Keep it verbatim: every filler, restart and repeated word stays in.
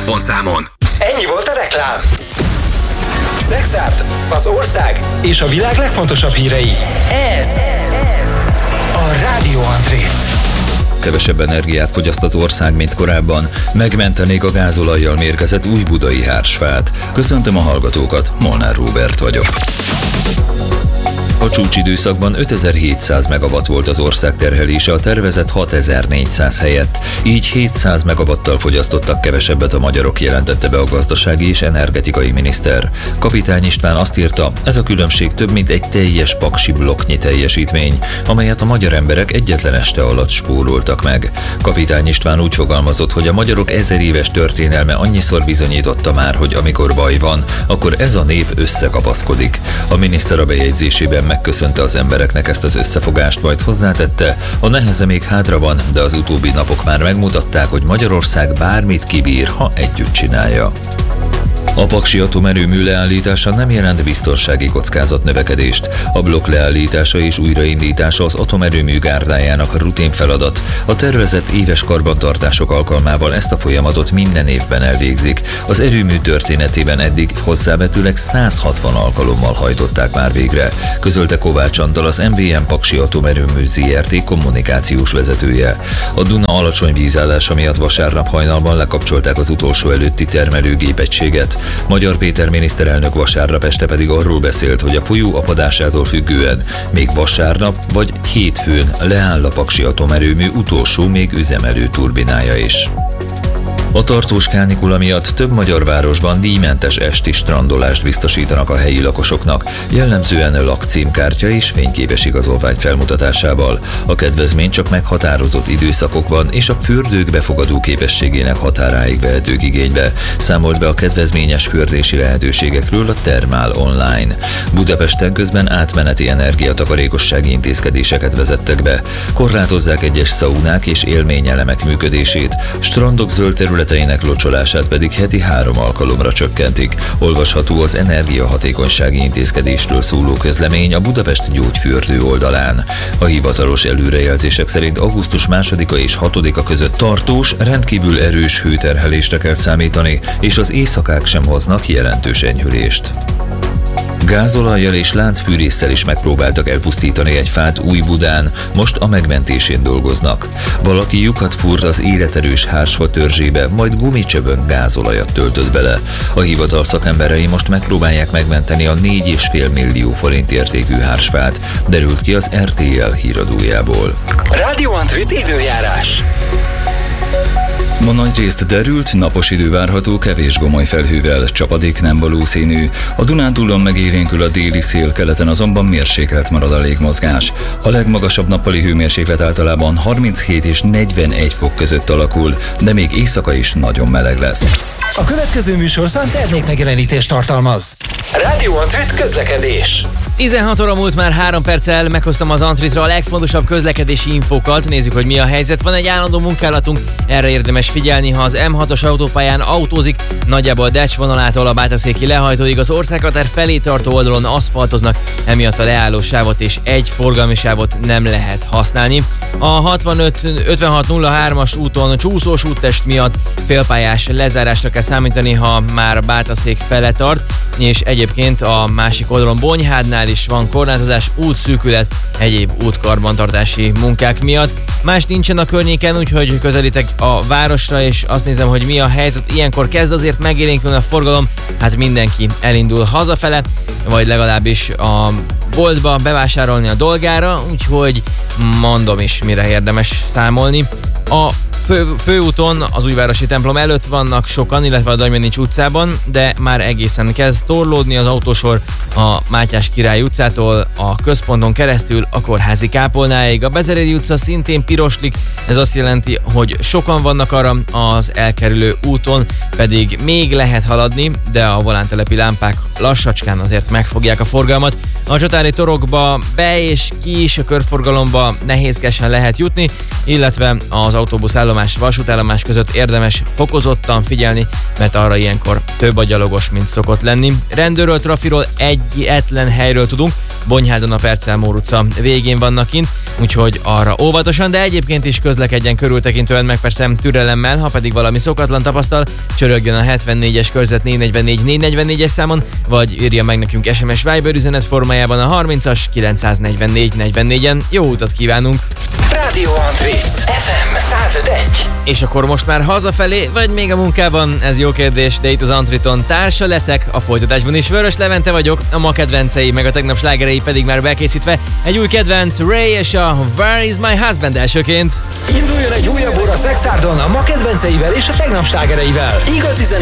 telefonszámon. Ennyi volt a reklám. Szexárd, az ország és a világ legfontosabb hírei. Ez a Rádió Antrét. Kevesebb energiát fogyaszt az ország, mint korábban. Megmentenék a gázolajjal mérgezett újbudai hársfát. Köszöntöm a hallgatókat, Molnár Róbert vagyok. A csúcsidőszakban ötezer-hétszáz megawatt volt az ország terhelése a tervezett hatezer-négyszáz helyett, így hétszáz megawattal fogyasztottak kevesebbet a magyarok, jelentette be a gazdasági és energetikai miniszter. Kapitány István azt írta, ez a különbség több mint egy teljes paksi blokknyi teljesítmény, amelyet a magyar emberek egyetlen este alatt spóroltak meg. Kapitány István úgy fogalmazott, hogy a magyarok ezer éves történelme annyiszor bizonyította már, hogy amikor baj van, akkor ez a nép összekapaszkodik. A miniszter a bejegyzésében megköszönte az embereknek ezt az összefogást, majd hozzátette, a neheze még hátra van, de az utóbbi napok már megmutatták, hogy Magyarország bármit kibír, ha együtt csinálja. A paksi atomerőmű leállítása nem jelent biztonsági kockázat növekedést. A blokk leállítása és újraindítása az atomerőmű gárdájának rutin feladat. A tervezett éves karbantartások alkalmával ezt a folyamatot minden évben elvégzik. Az erőmű történetében eddig hozzávetőleg száz hatvan alkalommal hajtották már végre, közölte Kovács Antal, az em vé em Paksi Atomerőmű zé er té kommunikációs vezetője. A Duna alacsony vízállása miatt vasárnap hajnalban lekapcsolták az utolsó előtti termelőgépegységet. Magyar Péter miniszterelnök vasárnap este pedig arról beszélt, hogy a folyó apadásától függően még vasárnap vagy hétfőn leáll a Paksi Atomerőmű utolsó még üzemelő turbinája is. A tartós kánikula miatt több magyar városban díjmentes esti strandolást biztosítanak a helyi lakosoknak, jellemzően lakcímkártya és fényképes igazolvány felmutatásával. A kedvezmény csak meghatározott időszakokban és a fürdők befogadó képességének határáig vehetők igénybe, számolt be a kedvezményes fürdési lehetőségekről a Thermal Online. Budapesten közben átmeneti energiatakarékossági intézkedéseket vezettek be. Korlátozzák egyes szaunák és élményelemek működését, strandok zöld terület locsolását pedig heti három alkalomra csökkentik. Olvasható az energiahatékonysági intézkedésről szóló közlemény a Budapest Gyógyfürdő oldalán. A hivatalos előrejelzések szerint augusztus másodika és hatodika között tartós, rendkívül erős hőterhelésre kell számítani, és az éjszakák sem hoznak jelentős enyhülést. Gázolajjal és láncfűrésszel is megpróbáltak elpusztítani egy fát Újbudán, most a megmentésén dolgoznak. Valaki lyukat fúrt az életerős hársfa törzsébe, majd gumicsövön gázolajat töltött bele. A hivatal szakemberei most megpróbálják megmenteni a négy és fél millió forint értékű hársfát, derült ki az er té el híradójából. Rádió Antrét időjárás. Ma nagyrészt derült, napos idő várható, kevés gomoly felhővel, csapadék nem valószínű. A Dunántúlon megélénkül a déli szél, keleten azonban mérsékelt marad a légmozgás. A legmagasabb nappali hőmérséklet általában harminchét és negyvenegy fok között alakul, de még éjszaka is nagyon meleg lesz. A következő műsorszám termékmegjelenítést tartalmaz. Rádió Antrét közlekedés. tizenhat óra múlt már három perccel, meghoztam az Antritra a legfontosabb közlekedési infókat. Nézzük, hogy mi a helyzet. Van egy állandó munkálatunk, erre érdemes figyelni, ha az em hatos autópályán autózik, nagyjából Decs vonalától a Bátaszéki lehajtóig az országhatár felé tartó oldalon aszfaltoznak, emiatt a leálló sávot és egy forgalmi sávot nem lehet használni. A hatvanöt ötvenhat nulla hármas úton csúszós úttest miatt félpályás lezárásra kell számítani, ha már Bátaszék fele tart, és egyébként a másik oldalon Bonyhádnál is van korlátozás, útszűkület egyéb útkarbantartási munkák miatt. Más nincsen a környéken, úgyhogy közelítek a városra, és azt nézem, hogy mi a helyzet. Ilyenkor kezd azért megélénkülni a forgalom, hát mindenki elindul hazafele, vagy legalábbis a boltba bevásárolni a dolgára, úgyhogy mondom is, mire érdemes számolni. A Fő, főúton az Újvárosi templom előtt vannak sokan, illetve a Dajmenics utcában, de már egészen kezd torlódni az autósor a Mátyás Király utcától a központon keresztül a Kórházi kápolnáig. A Bezerédi utca szintén piroslik, ez azt jelenti, hogy sokan vannak arra, az elkerülő úton pedig még lehet haladni, de a volántelepi lámpák lassacskán azért megfogják a forgalmat. A Csatári torokba be és ki is a körforgalomba nehézkesen lehet jutni, illetve az autóbuszállomás, vasútállomás között érdemes fokozottan figyelni, mert arra ilyenkor több a gyalogos, mint szokott lenni. Rendőről, trafiról egyetlen helyről tudunk, Bonyhádon a Percelmór utca végén vannak kint. úgyhogy arra óvatosan, de egyébként is közlekedjen körültekintően, meg persze türelemmel, ha pedig valami szokatlan tapasztal, csörögjön a hetvennégyes körzet négy negyvennégy négy negyvennégyes számon, vagy írja meg nekünk es em es Viber üzenet formájában a harmincas kilencszáznegyvennégy negyvennégyen. Jó utat kívánunk! Rádió Antrit, ef em száz öt egy. És akkor most már hazafelé, vagy még a munkában? Ez jó kérdés, de itt az Antriton társa leszek. A folytatásban is Vörös Levente vagyok, a ma kedvencei, meg a tegnap slágerei pedig már bekészítve. Egy új kedvenc, Ray és a Where is my husband elsőként. Induljon egy újabb óra Szexárdon a ma kedvenceivel és a tegnap slágereivel. Igazi zene